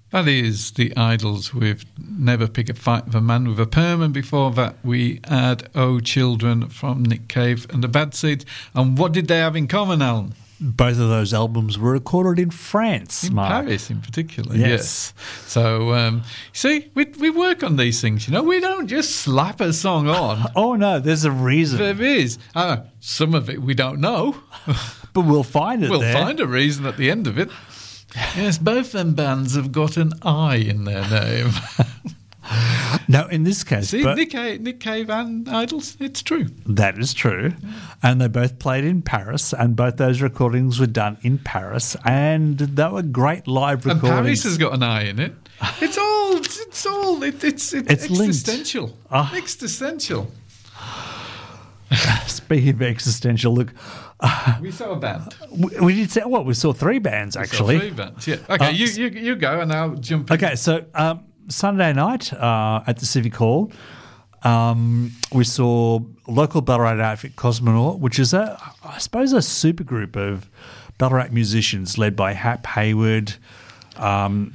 That is the Idols with Never Pick a Fight with a Man with a Perm, and before that we had Oh Children from Nick Cave and the Bad Seeds. And what did they have in common, Alan? Both of those albums were recorded in France, in Mark. Paris in particular, yes. So, see, we work on these things, you know. We don't just slap a song on. Oh, no, there's a reason. There is. Some of it we don't know. But we'll find it We'll there. find a reason at the end of it. Yes, both them bands have got an I in their name. No, in this case... See, Nick Cave and Idols, it's true. That is true. And they both played in Paris, and both those recordings were done in Paris, and they were great live recordings. And Paris has got an I in it. It's existential. Existential. Speaking of existential, look... we saw a band. We did say, we saw three bands, actually. We saw three bands, yeah. Okay, you go and I'll jump in. Okay, so... Sunday night at the Civic Hall, we saw local Ballarat outfit Cosmonaut, which is I suppose a super group of Ballarat musicians led by Hap Hayward, guy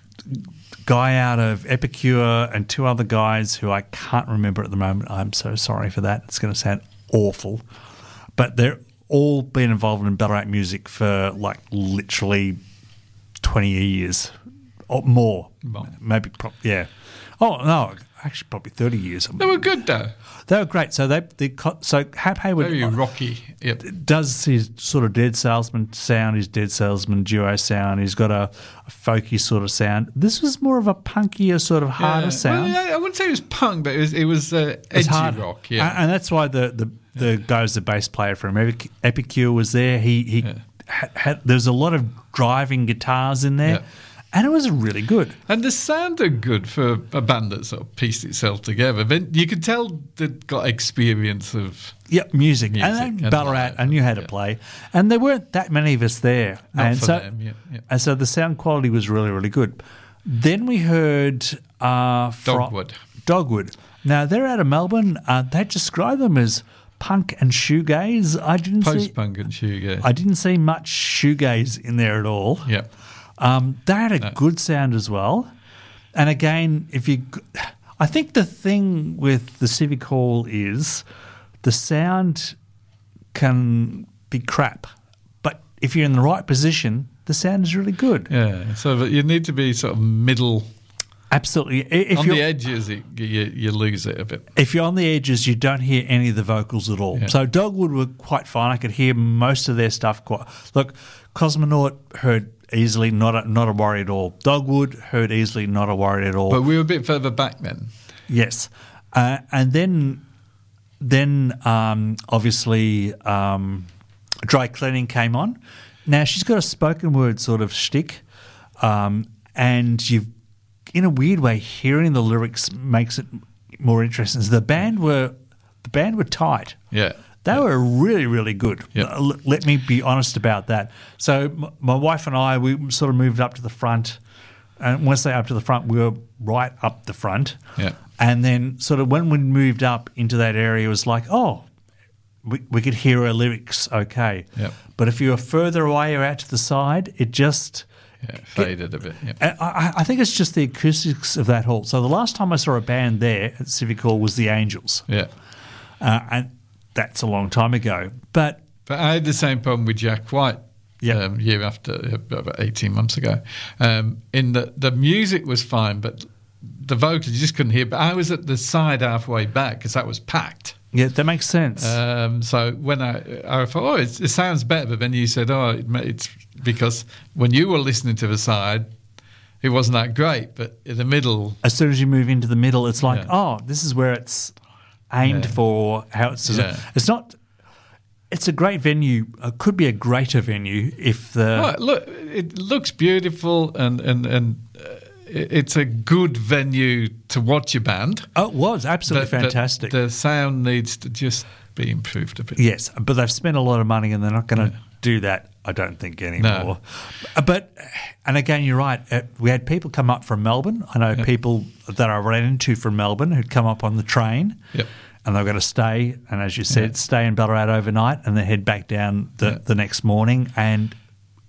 out of Epicure, and two other guys who I can't remember at the moment. I'm so sorry for that. It's going to sound awful. But they're all been involved in Ballarat music for like literally 20 years. Or more, maybe, yeah. Oh no, actually, probably 30 years. They were good though. They were great. So so Hap Hayward very rocky. Yep. Does his sort of Dead Salesman sound, his Dead Salesman duo sound. He's got a folky sort of sound. This was more of a punkier sort of harder sound. Well, I wouldn't say it was punk, but it was edgy rock. Yeah, and that's why the guy was the bass player from Epicure was there. He had there's a lot of driving guitars in there. Yeah. And it was really good. And the sounded good for a band that sort of pieced itself together. But you could tell they'd got experience of music. And Ballarat, I knew how to play. And there weren't that many of us there. Not for them, yeah. And so the sound quality was really, really good. Then we heard Dogwood. Now, they're out of Melbourne. They describe them as punk and shoegaze. Post-punk and shoegaze. I didn't see much shoegaze in there at all. Yeah. They had a good sound as well. And again, I think the thing with the Civic Hall is the sound can be crap. But if you're in the right position, the sound is really good. Yeah, so you need to be sort of middle. Absolutely. On the edges, you lose it a bit. If you're on the edges, you don't hear any of the vocals at all. Yeah. So Dogwood were quite fine. I could hear most of their stuff quite. Look, Cosmonaut heard easily, not a worry at all. Dogwood heard easily, not a worry at all. But we were a bit further back then. Yes. And then obviously Dry Cleaning came on. Now, she's got a spoken word sort of shtick, and you've, in a weird way, hearing the lyrics makes it more interesting. So the band were tight. Yeah. They were really, really good. Yep. Let me be honest about that. So my wife and I, we sort of moved up to the front. And when I say up to the front, we were right up the front. Yeah. And then sort of when we moved up into that area, it was like, we could hear our lyrics okay. Yep. But if you were further away or out to the side, it just... faded a bit. Yep. I think it's just the acoustics of that hall. So the last time I saw a band there at Civic Hall was the Angels. Yeah. And that's a long time ago. But I had the same problem with Jack White year after, about 18 months ago. In the music was fine, but the vocals you just couldn't hear. But I was at the side halfway back because that was packed. Yeah, that makes sense. So when I thought, it sounds better, but then you said, it's because when you were listening to the side, it wasn't that great, but in the middle... As soon as you move into the middle, it's like, this is where it's aimed for how it's... Yeah. It's not... It's a great venue. It could be a greater venue if the... Look, it looks beautiful and it's a good venue to watch your band. Oh, it was absolutely fantastic. The sound needs to just be improved a bit. Yes, but they've spent a lot of money and they're not going to do that, I don't think, anymore. No. But, and again, you're right. We had people come up from Melbourne. I know people that I ran into from Melbourne who'd come up on the train. Yep. And they're going to stay, and as you said, stay in Ballarat overnight and then head back down the next morning. And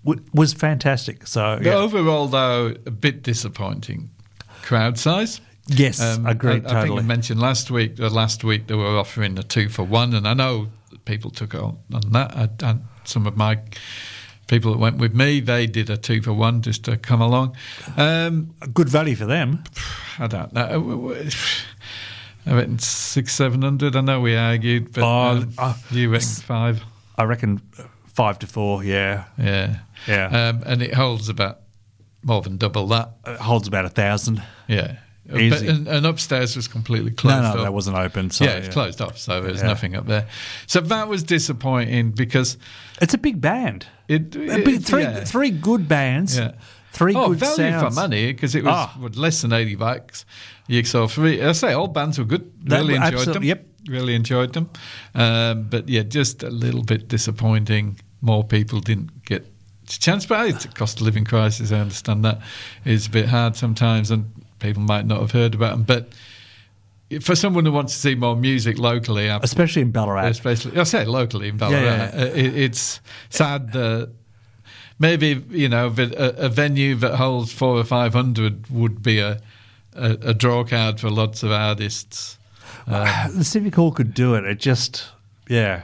was fantastic. So The overall, though, a bit disappointing crowd size. yes, agreed I totally. think I mentioned last week they were offering a 2-for-1, and I know people took on that. Some of my people that went with me, they did a 2-for-1 just to come along. Good value for them. I don't know. I reckon 600-700. I know we argued, but you reckon 5? I reckon 5 to 4. Yeah, Yeah. And it holds about more than double that. it holds about 1,000. Yeah. Easy. And upstairs was completely closed No, off. that wasn't open. So, It's closed off, so there's nothing up there. So that was disappointing because It's a big band. Three good bands. Yeah. Three good value sounds. for money because it was less than $80. You saw 3. I say all bands were good. Really enjoyed them. Yep. Really enjoyed them. But yeah, just a little bit disappointing. More people didn't get a chance. But it's a cost of living crisis. I understand that is a bit hard sometimes, and people might not have heard about them. But for someone who wants to see more music locally, Especially in Ballarat. especially I say locally in Ballarat, Yeah. it's sad that maybe a venue that holds 400 or 500 would be a draw card for lots of artists. The Civic Hall could do it. It just, yeah.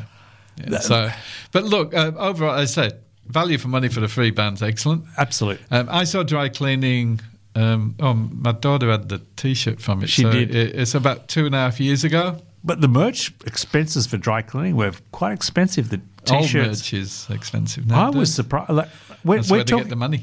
So, but look, overall, as I said, value for money for the free band's excellent. Absolutely. I saw Dry Cleaning. My daughter had the T-shirt from it. She did. It's about 2.5 years ago. But the merch expenses for dry cleaning were quite expensive. The Old T-shirts. merch is expensive now. I was surprised. Like, That's where they get the money.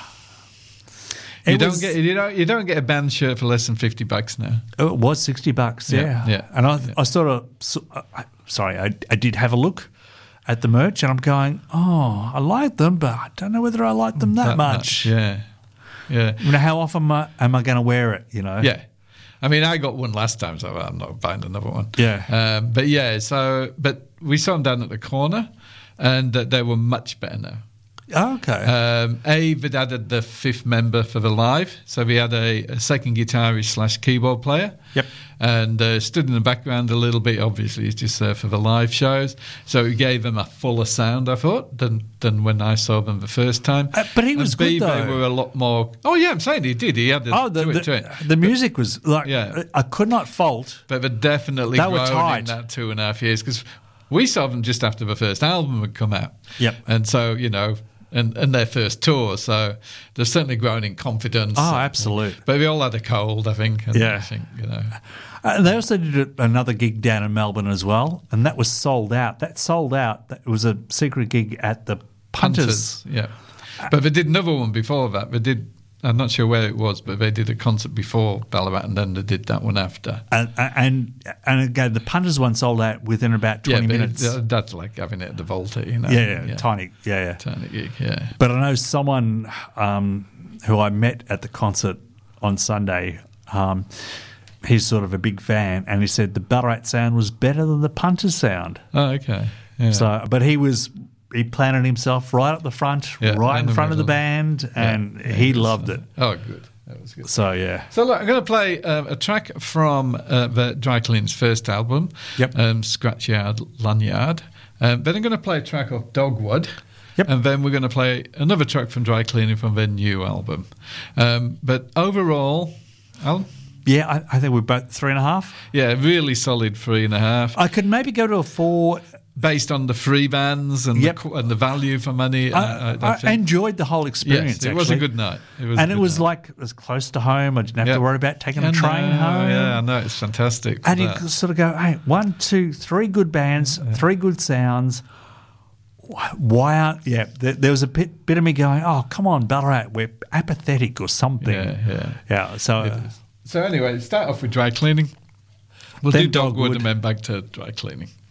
You don't get a band shirt for less than $50 now. It was $60. Yeah. And I sort of. Sorry, I did have a look at the merch, and I'm going, oh, I like them, but I don't know whether I like them that much. Yeah. How often am I going to wear it? Yeah. I mean, I got one last time, so I'm not buying another one. Yeah. But we saw them down at the corner, and they were much better now. Oh, okay. They'd added the 5th member for the live, so we had a second guitarist / keyboard player. Yep. And stood in the background a little bit. Obviously, he's just there for the live shows, so it gave them a fuller sound, I thought, than when I saw them the first time. But he was good, though. They were a lot more. Oh yeah, I'm saying he did. He had the music was like. Yeah. I could not fault. But they're definitely They were grown tight. in that 2.5 years because we saw them just after the first album had come out. Yep. And so and their first tour, so they've certainly grown in confidence. Oh, absolutely. But we all had a cold, I think. And Yeah. I think, They also did another gig down in Melbourne as well, and that was sold out. That sold out. It was a secret gig at the Punters. Yeah. But they did another one before that. I'm not sure where it was, but they did a concert before Ballarat, and then they did that one after. And again, the Punters one sold out within about 20 minutes. That's like having it at the Volta, Tiny. Yeah. Tiny gig, yeah. But I know someone who I met at the concert on Sunday. He's sort of a big fan, and he said the Ballarat sound was better than the Punters sound. Oh, okay. Yeah. So, but he planted himself right up the front, right in front of the band, and he loved it. Oh, good. That was good. So, yeah. So, look, I'm going to play a track from the Dry Clean's first album, Scratchyard Lanyard. Then I'm going to play a track off Dogwood. Yep. And then we're going to play another track from Dry Cleaning from their new album. But overall, Alan? Yeah, I think we're both 3.5. Yeah, really solid 3.5. I could maybe go to a 4. Based on the free bands and the value for money. I enjoyed the whole experience. Yes, it was a good night. It was like it was close to home. I didn't have to worry about taking a train home. Yeah, I know. It's fantastic. And you sort of go, hey, 1, 2, 3 good bands, 3 good sounds. Why aren't... Yeah, there was a bit of me going, oh, come on, Ballarat, we're apathetic or something. Yeah, so anyway, start off with Dry Cleaning. We'll then do Dogwood and then back to Dry Cleaning.